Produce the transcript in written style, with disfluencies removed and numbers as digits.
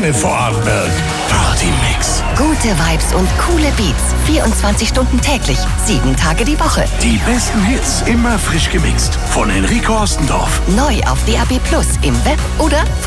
Wärme vor Arnberg. Party-Mix. Gute Vibes und coole Beats. 24 Stunden täglich, 7 Tage die Woche. Die besten Hits, immer frisch gemixt. Von Enrico Ostendorf. Neu auf DAB+ im Web oder